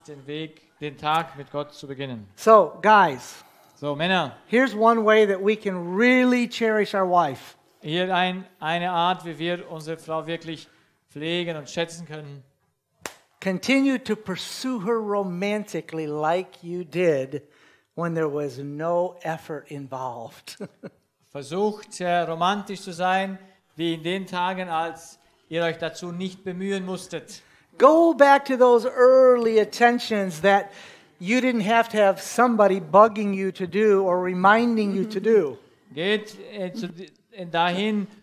den Tag mit Gott zu beginnen. So, guys, So, Männer, here's one way that we can really cherish our wife. hier eine Art, wie wir unsere Frau wirklich pflegen und schätzen können. Continue to pursue her romantically like you did when there was no effort involved. Versucht romantisch zu sein, wie in den Tagen, als ihr euch dazu nicht bemühen musstet. Go back to those early attentions that you didn't have somebody bugging you to do or reminding you to do. Geht dahin,